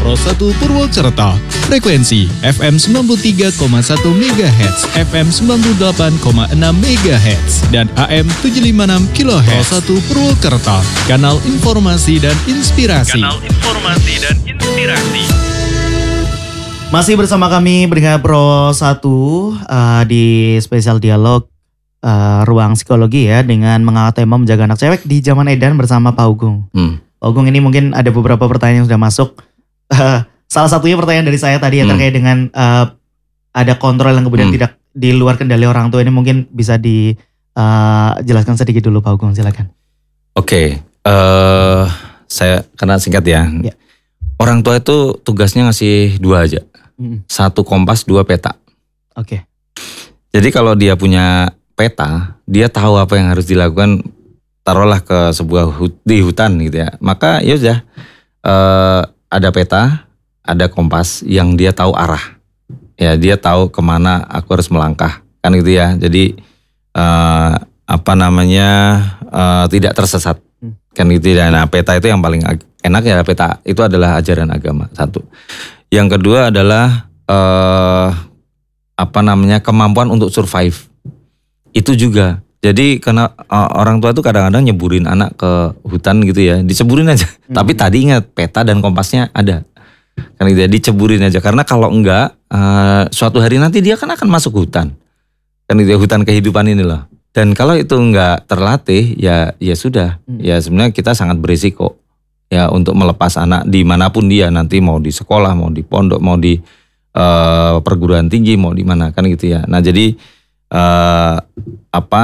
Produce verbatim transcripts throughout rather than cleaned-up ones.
Pro satu Purwokerto. Frekuensi F M sembilan puluh tiga koma satu megahertz, F M sembilan puluh delapan koma enam megahertz, dan A M tujuh ratus lima puluh enam kilohertz. Pro satu Purwokerto, kanal informasi dan inspirasi. Kanal informasi dan inspirasi. Masih bersama kami pendengar Pro satu uh, di spesial dialog uh, ruang psikologi ya, dengan mengangkat tema menjaga anak cewek di zaman edan bersama Pak Ugung. Hmm. Pak Ugung, ini mungkin ada beberapa pertanyaan yang sudah masuk. Uh, salah satunya pertanyaan dari saya tadi ya, hmm. terkait dengan uh, ada kontrol yang kemudian hmm. tidak di luar kendali orang tua. Ini mungkin bisa dijelaskan uh, sedikit dulu Pak Ugung, silakan. Oke, okay. uh, saya karena singkat ya. ya. Orang tua itu tugasnya ngasih dua aja. Hmm. Satu kompas, dua peta. Oke. Okay. Jadi kalau dia punya peta, dia tahu apa yang harus dilakukan. Taruhlah ke sebuah hut, di hutan gitu ya. Maka ya udah uh, ada peta, ada kompas yang dia tahu arah. Ya, dia tahu kemana aku harus melangkah, kan gitu ya. Jadi uh, apa namanya uh, tidak tersesat, hmm. kan gitu ya. Nah, peta itu yang paling enak ya, peta itu adalah ajaran agama satu. Yang kedua adalah uh, apa namanya kemampuan untuk survive. Itu juga. Jadi karena uh, orang tua itu kadang-kadang nyeburin anak ke hutan gitu ya, diceburin aja. Hmm. Tapi tadi ingat peta dan kompasnya ada. Kan gitu ya, diceburin aja. Karena kalau enggak, uh, suatu hari nanti dia kan akan masuk hutan. Kan gitu ya, hutan kehidupan ini loh. Dan kalau itu enggak terlatih, ya ya sudah. Hmm. Ya sebenarnya kita sangat berisiko. Ya untuk melepas anak dimanapun dia, nanti mau di sekolah, mau di pondok, mau di uh, perguruan tinggi, mau di mana, kan gitu ya. Nah jadi uh, apa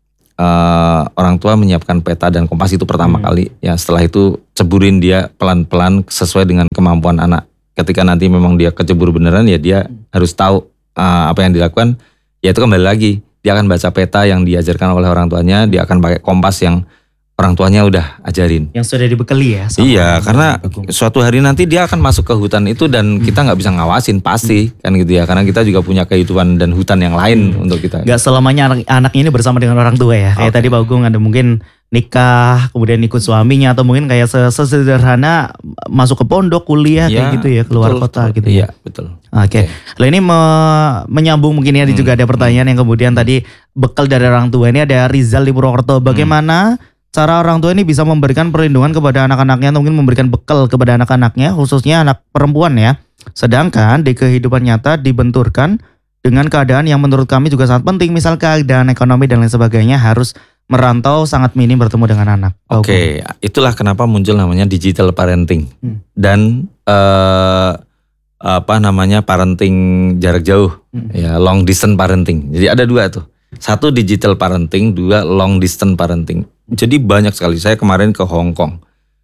uh, orang tua menyiapkan peta dan kompas itu pertama hmm. kali. Ya setelah itu ceburin dia pelan-pelan sesuai dengan kemampuan anak. Ketika nanti memang dia kecebur beneran, ya dia hmm. harus tahu uh, apa yang dilakukan. Ya itu kembali lagi, dia akan baca peta yang diajarkan oleh orang tuanya, dia akan pakai kompas yang orang tuanya udah ajarin. Yang sudah dibekali ya. Iya, karena suatu hari nanti dia akan masuk ke hutan itu dan hmm. kita nggak bisa ngawasin pasti, hmm. kan gitu ya. Karena kita juga punya kehidupan dan hutan yang lain hmm. untuk kita. Gak selamanya anak, anak ini bersama dengan orang tua ya. Kayak okay. tadi Pak Ugung ada mungkin nikah, kemudian ikut suaminya, atau mungkin kayak sesederhana masuk ke pondok, kuliah ya, kayak gitu ya, keluar betul, kota betul. gitu ya. Iya, betul. Oke. Okay. Lalu ini me, menyambung mungkin ya, hmm. juga ada pertanyaan hmm. yang kemudian tadi bekal dari orang tua. Ini ada Rizal di Purwokerto. Bagaimana hmm. cara orang tua ini bisa memberikan perlindungan kepada anak-anaknya, atau mungkin memberikan bekal kepada anak-anaknya, khususnya anak perempuan ya. Sedangkan di kehidupan nyata dibenturkan dengan keadaan yang menurut kami juga sangat penting, misal keadaan ekonomi dan lain sebagainya, harus merantau, sangat minim bertemu dengan anak. Oke, okay. Itulah kenapa muncul namanya digital parenting hmm. dan uh, apa namanya parenting jarak jauh, hmm. ya long distance parenting. Jadi ada dua tuh. Satu digital parenting, dua long distance parenting. Jadi banyak sekali. Saya kemarin ke Hong Kong.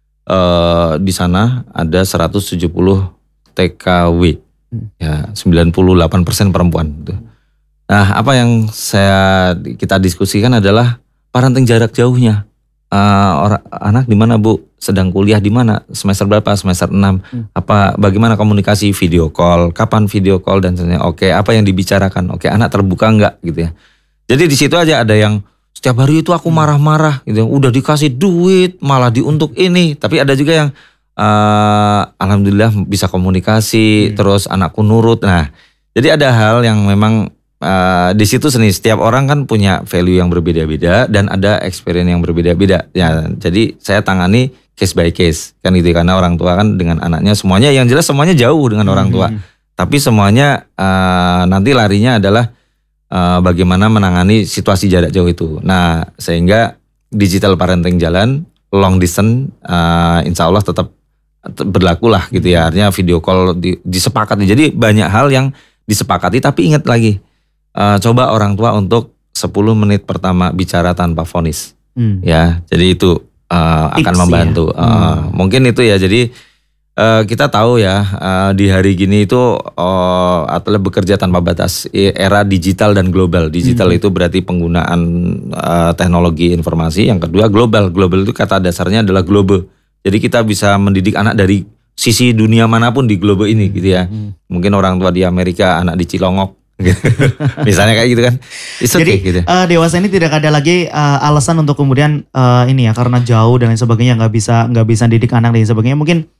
Uh, di sana ada seratus tujuh puluh T K W. Ya, sembilan puluh delapan persen perempuan. Nah, apa yang saya kita diskusikan adalah parenting jarak jauhnya. Uh, orang anak di mana, Bu? Sedang kuliah di mana? Semester berapa? Semester enam. Hmm. Apa bagaimana komunikasi, video call? Kapan video call dan sebagainya? Oke, apa yang dibicarakan? Oke, anak terbuka enggak gitu ya. Jadi di situ aja ada yang setiap hari itu aku marah-marah gitu. Udah dikasih duit malah diuntuk ini. Tapi ada juga yang uh, alhamdulillah bisa komunikasi, hmm. terus anakku nurut. Nah, jadi ada hal yang memang uh, di situ seni. Setiap orang kan punya value yang berbeda-beda dan ada experience yang berbeda-beda. Ya, jadi saya tangani case by case kan gitu, karena orang tua kan dengan anaknya semuanya yang jelas semuanya jauh dengan hmm. orang tua. Tapi semuanya uh, nanti larinya adalah Uh, bagaimana menangani situasi jarak jauh itu. Nah, sehingga digital parenting jalan, long distance uh, insya Allah tetap berlaku lah gitu ya. Artinya video call di, disepakati. Jadi banyak hal yang disepakati, tapi ingat lagi, uh, coba orang tua untuk sepuluh menit pertama bicara tanpa vonis. Hmm. Ya, jadi itu uh, akan membantu. Ya? Uh, hmm. Mungkin itu ya, jadi Uh, kita tahu ya uh, di hari gini itu uh, adalah bekerja tanpa batas, era digital dan global. Digital hmm. itu berarti penggunaan uh, teknologi informasi. Yang kedua global. Global itu kata dasarnya adalah global. Jadi kita bisa mendidik anak dari sisi dunia manapun di global ini gitu ya. Hmm. Mungkin orang tua di Amerika, anak di Cilongok. Misalnya kayak gitu kan. It's okay, jadi gitu. uh, dewasa ini tidak ada lagi uh, alasan untuk kemudian uh, ini ya, karena jauh dan lain sebagainya nggak bisa nggak bisa didik anak dan lain sebagainya. Mungkin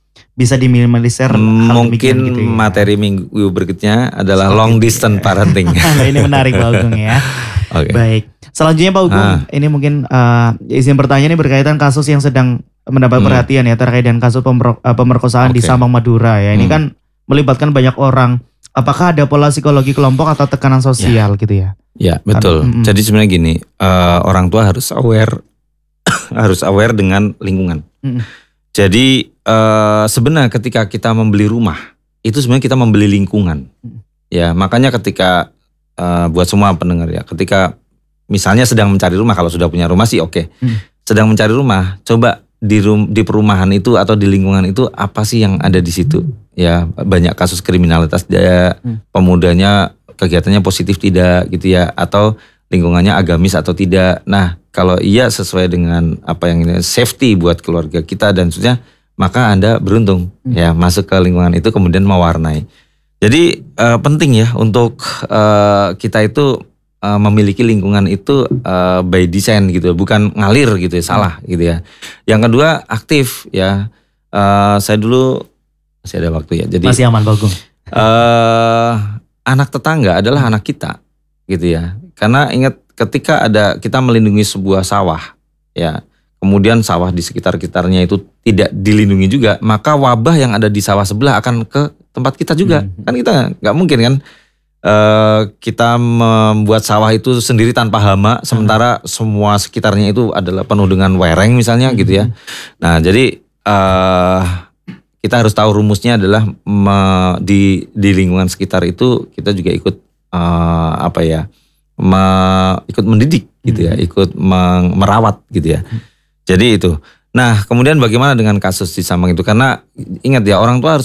bisa diminimalisir. Mungkin gitu ya. materi minggu berikutnya adalah Seperti long itu distance ya. parenting. Nah, ini menarik Pak Ugeng ya. Oke. Baik. Selanjutnya Pak Ugeng, Ah. ini mungkin uh, izin bertanya ini berkaitan kasus yang sedang mendapat Hmm. perhatian ya terkait dengan kasus pemer- uh, pemerkosaan di Oke. Sampang Madura ya. Ini Hmm. kan melibatkan banyak orang. Apakah ada pola psikologi kelompok atau tekanan sosial gitu ya? Ya betul. Mm-mm. Jadi sebenarnya gini, eh, orang tua harus aware, harus aware dengan lingkungan. Mm-mm. Jadi eh, sebenarnya ketika kita membeli rumah, itu sebenarnya kita membeli lingkungan. Mm. Ya makanya ketika eh, buat semua pendengar ya, ketika misalnya sedang mencari rumah, kalau sudah punya rumah sih oke. Mm. Sedang mencari rumah, coba di rum, di perumahan itu atau di lingkungan itu apa sih yang ada di situ? Ya banyak kasus kriminalitas dia, Hmm. pemudanya kegiatannya positif tidak gitu ya, atau lingkungannya agamis atau tidak. Nah kalau iya sesuai dengan apa yang ini safety buat keluarga kita dan sebagainya, maka Anda beruntung Hmm. ya masuk ke lingkungan itu kemudian mewarnai. Jadi eh, penting ya untuk eh, kita itu eh, memiliki lingkungan itu eh, by design gitu, bukan ngalir gitu ya, salah gitu ya. Yang kedua aktif ya. Eh, saya dulu masih ada waktu ya. Jadi Masih aman Pak Ugeng. eh anak tetangga adalah anak kita gitu ya. Karena ingat ketika ada kita melindungi sebuah sawah ya, kemudian sawah di sekitar-sekitarnya itu tidak dilindungi juga, maka wabah yang ada di sawah sebelah akan ke tempat kita juga. Hmm. Kan kita nggak mungkin kan eh kita membuat sawah itu sendiri tanpa hama, sementara semua sekitarnya itu adalah penuh dengan wereng misalnya gitu ya. Nah jadi eh kita harus tahu rumusnya adalah me- di di lingkungan sekitar itu kita juga ikut eh, apa ya me- ikut mendidik gitu ya, ikut meng- merawat gitu ya. Jadi itu. Nah kemudian bagaimana dengan kasus di Sampang itu? Karena ingat ya orang tua harus